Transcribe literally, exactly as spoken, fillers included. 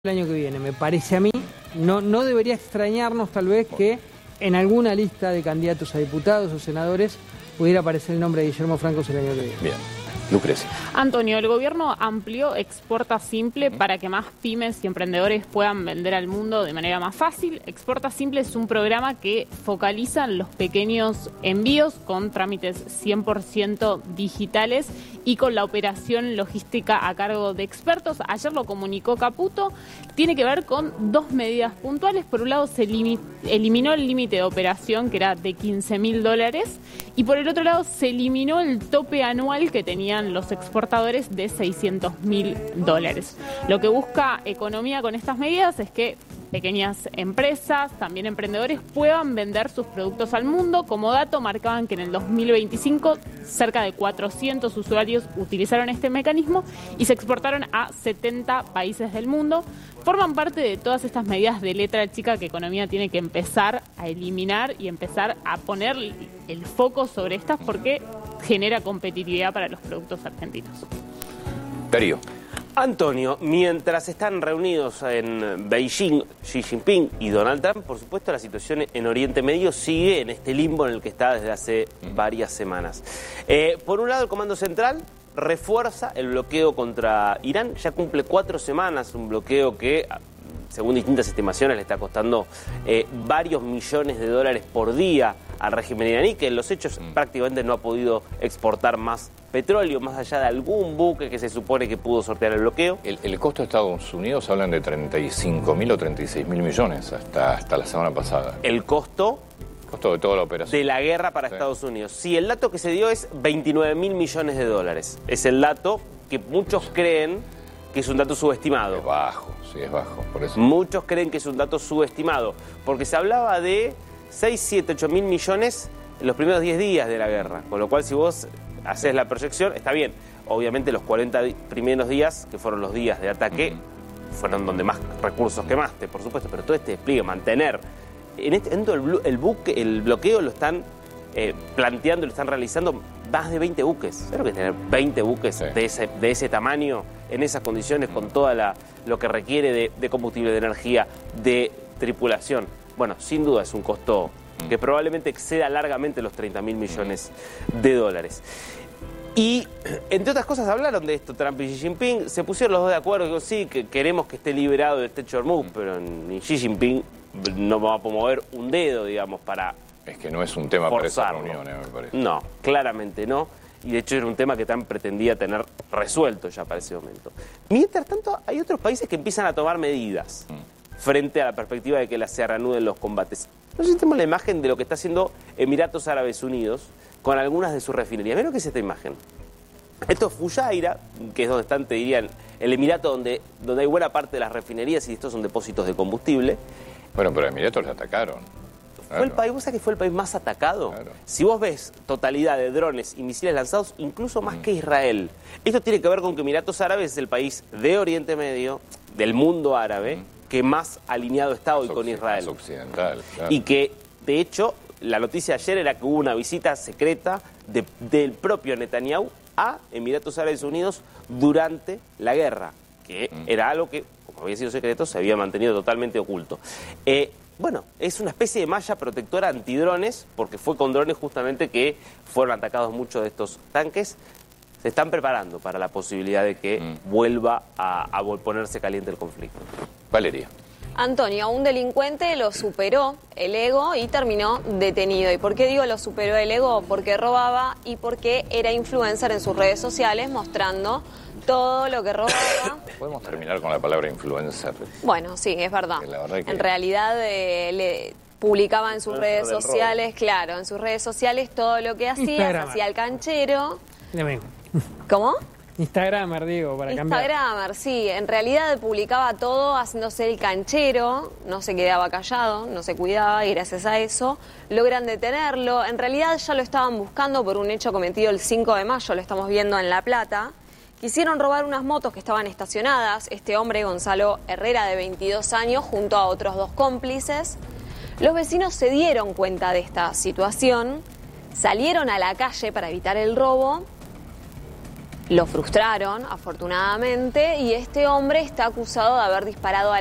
el año que viene, me parece a mí. No, no debería extrañarnos tal vez que en alguna lista de candidatos a diputados o senadores pudiera aparecer el nombre de Guillermo Francos el año que viene. Bien. Lucrecia. Antonio, el gobierno amplió Exporta Simple para que más pymes y emprendedores puedan vender al mundo de manera más fácil. Exporta Simple es un programa que focaliza en los pequeños envíos con trámites cien por ciento digitales y con la operación logística a cargo de expertos. Ayer lo comunicó Caputo. Tiene que ver con dos medidas puntuales. Por un lado, se eliminó el límite de operación, que era de quince mil dólares, y por el otro lado, se eliminó el tope anual que tenían los exportadores de seiscientos mil dólares. Lo que busca Economía con estas medidas es que pequeñas empresas, también emprendedores, puedan vender sus productos al mundo. Como dato, marcaban que en el dos mil veinticinco cerca de cuatrocientos usuarios utilizaron este mecanismo y se exportaron a setenta países del mundo. Forman parte de todas estas medidas de letra chica que Economía tiene que empezar a eliminar y empezar a poner el foco sobre estas porque genera competitividad para los productos argentinos. Darío. Antonio, mientras están reunidos en Beijing Xi Jinping y Donald Trump, por supuesto la situación en Oriente Medio sigue en este limbo en el que está desde hace varias semanas. Eh, por un lado, el Comando Central refuerza el bloqueo contra Irán. Ya cumple cuatro semanas, un bloqueo que, según distintas estimaciones, le está costando eh, varios millones de dólares por día al régimen iraní, que en los hechos mm. prácticamente no ha podido exportar más petróleo, más allá de algún buque que se supone que pudo sortear el bloqueo. El, el costo de Estados Unidos hablan de treinta y cinco mil o treinta y seis mil millones hasta, hasta la semana pasada. El costo... costo de toda la operación. De la guerra para sí. Estados Unidos. Sí, el dato que se dio es veintinueve mil millones de dólares. Es el dato que muchos creen que es un dato subestimado. Es bajo, sí, es bajo. Por eso. Muchos creen que es un dato subestimado, porque se hablaba de seis, siete, ocho mil millones en los primeros diez días de la guerra. Con lo cual, si vos haces la proyección, está bien. Obviamente los cuarenta primeros días, que fueron los días de ataque, uh-huh. fueron donde más recursos quemaste, por supuesto. Pero todo este despliegue, mantener... En este momento el, el, buque, el bloqueo lo están eh, planteando, lo están realizando más de veinte buques. Claro que tener veinte buques sí. de, ese, de ese tamaño, en esas condiciones, con todo lo que requiere de, de combustible, de energía, de tripulación. Bueno, sin duda es un costo que probablemente exceda largamente los treinta mil millones de dólares. Y, entre otras cosas, hablaron de esto Trump y Xi Jinping. Se pusieron los dos de acuerdo, que sí, que queremos que esté liberado del Estrecho de Hormuz, pero ni Xi Jinping no va a mover un dedo, digamos, para Es que no es un tema forzarlo. Para esa reunión, me parece. No, claramente no. Y de hecho era un tema que Trump pretendía tener resuelto ya para ese momento. Mientras tanto, hay otros países que empiezan a tomar medidas mm. frente a la perspectiva de que la, se reanuden los combates. Nosotros tenemos la imagen de lo que está haciendo Emiratos Árabes Unidos con algunas de sus refinerías. Miren lo que es esta imagen. Esto es Fujairah, que es donde están, te dirían, el Emirato donde, donde hay buena parte de las refinerías y estos son depósitos de combustible. Bueno, pero Emiratos le atacaron. Fue claro. el país, ¿vos sabés que fue el país más atacado? Claro. Si vos ves totalidad de drones y misiles lanzados, incluso más mm. que Israel. Esto tiene que ver con que Emiratos Árabes es el país de Oriente Medio, del mundo árabe, mm. que más alineado está hoy más con Israel. Más occidental, claro. Y que, de hecho, la noticia ayer era que hubo una visita secreta de, del propio Netanyahu a Emiratos Árabes Unidos durante la guerra, que mm. era algo que, como había sido secreto, se había mantenido totalmente oculto. Eh, bueno, es una especie de malla protectora antidrones, porque fue con drones justamente que fueron atacados muchos de estos tanques. Se están preparando para la posibilidad de que mm. vuelva a, a ponerse caliente el conflicto. Valeria. Antonio, un delincuente lo superó el ego y terminó detenido. ¿Y por qué digo lo superó el ego? Porque robaba y porque era influencer en sus redes sociales mostrando todo lo que robaba. ¿Podemos terminar con la palabra influencer? Bueno, sí, es verdad. La verdad que... En realidad eh, le publicaba en sus redes sociales, claro, en sus redes sociales todo lo que hacía, hacía el canchero. ¿Cómo? Instagramer, digo, para cambiar. Instagramer, sí. En realidad publicaba todo haciéndose el canchero, no se quedaba callado, no se cuidaba y gracias a eso logran detenerlo. En realidad ya lo estaban buscando por un hecho cometido el cinco de mayo, lo estamos viendo en La Plata. Quisieron robar unas motos que estaban estacionadas. Este hombre, Gonzalo Herrera, de veintidós años, junto a otros dos cómplices. Los vecinos se dieron cuenta de esta situación, salieron a la calle para evitar el robo. Lo frustraron, afortunadamente, y este hombre está acusado de haber disparado al